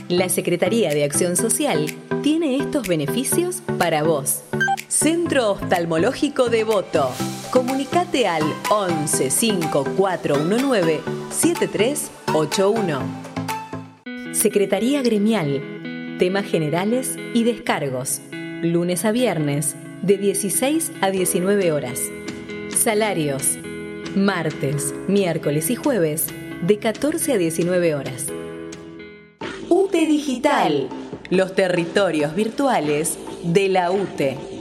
La Secretaría de Acción Social tiene estos beneficios para vos. Centro Oftalmológico Devoto. Comunicate al 11 5419 7381. Secretaría Gremial. Temas generales y descargos. Lunes a viernes, de 16 a 19 horas. Salarios. Martes, miércoles y jueves, de 14 a 19 horas. UTE Digital. Los territorios virtuales de la UTE.